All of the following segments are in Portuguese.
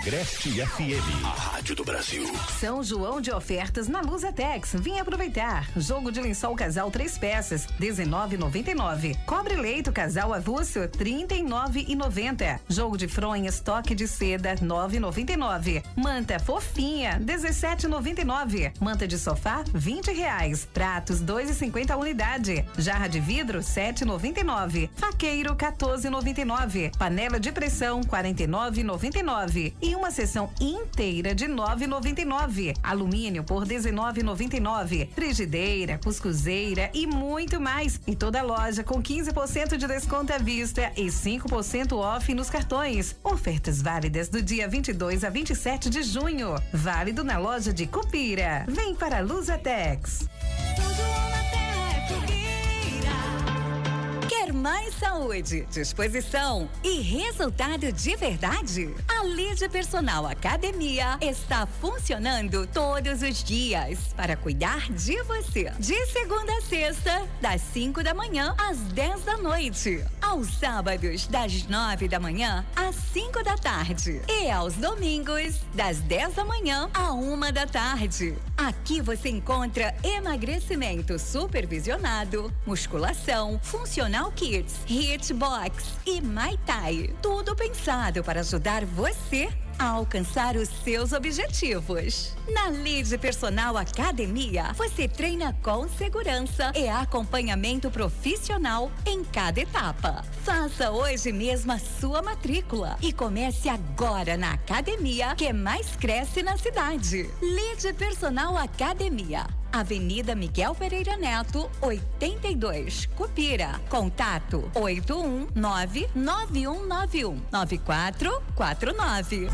Agreste FM, a rádio do Brasil. São João de ofertas na Luzatex. Vem aproveitar. Jogo de lençol casal 3 peças, R$19,99. Cobre leito casal avulso, R$39,90. Jogo de fronhas toque de seda, R$9,99. Manta fofinha, R$17,99. Manta de sofá, R$20. Pratos, R$2,50 a unidade. Jarra de vidro, R$7,99. Faqueiro, R$14,99. Panela de pressão, R$49,99. E uma seção inteira de R$9,99. Alumínio por R$19,99. Frigideira, cuscuzeira e muito mais. E toda loja com 15% de desconto à vista e 5% off nos cartões. Ofertas válidas do dia 22 a 27 de junho. Válido na loja de Cupira. Vem para a Luzatex. Quer mais saúde, disposição e resultado de verdade? A Lide Personal Academia está funcionando todos os dias para cuidar de você. De segunda a sexta, das 5 da manhã às 10 da noite. Aos sábados, das 9 da manhã às 5 da tarde. E aos domingos, das 10 da manhã à 1 da tarde. Aqui você encontra emagrecimento supervisionado, musculação, funcional Kids, Hitbox e Muay Thai. Tudo pensado para ajudar você a alcançar os seus objetivos. Na Lide Personal Academia, você treina com segurança e acompanhamento profissional em cada etapa. Faça hoje mesmo a sua matrícula e comece agora na academia que mais cresce na cidade. Lide Personal Academia, Avenida Miguel Pereira Neto, 82, Cupira. Contato 819-9191-9449.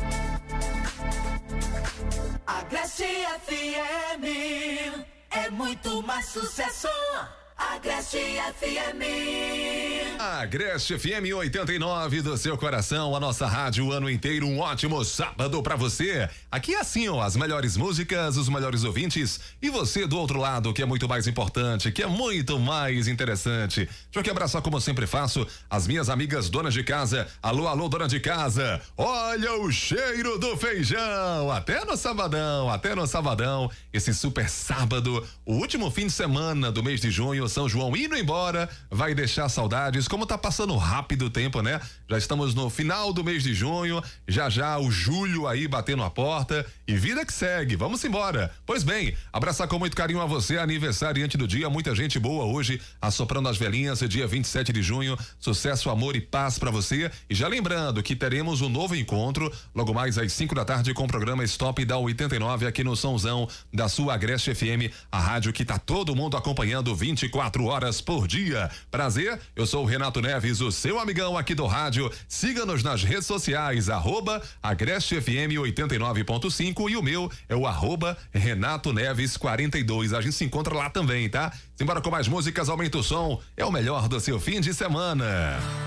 Agreste FM é muito mais sucesso. Agreste FM. Agreste FM 89 do seu coração, a nossa rádio o ano inteiro. Um ótimo sábado pra você. Aqui é assim, ó, as melhores músicas, os melhores ouvintes e você do outro lado, que é muito mais importante, que é muito mais interessante. Deixa eu aqui abraçar, como sempre faço, as minhas amigas donas de casa. Alô, alô, dona de casa. Olha o cheiro do feijão. Até no sabadão, esse super sábado, o último fim de semana do mês de junho. São João indo embora, vai deixar saudades. Como tá passando rápido o tempo, né? Já estamos no final do mês de junho, já o julho aí batendo a porta e vida que segue. Vamos embora. Pois bem, abraçar com muito carinho a você, aniversariante do dia, muita gente boa hoje, assoprando as velhinhas, dia 27 de junho. Sucesso, amor e paz pra você. E já lembrando que teremos um novo encontro logo mais às 5 da tarde com o programa Stop da 89 aqui no Sonzão da sua Agreste FM, a rádio que tá todo mundo acompanhando 24 horas por dia. Prazer, eu sou o Renato Neves, o seu amigão aqui do rádio. Siga-nos nas redes sociais, @Agreste FM 89.5 e o meu é o @Renato Neves 42. A gente se encontra lá também, tá? Simbora com mais músicas, aumenta o som, é o melhor do seu fim de semana.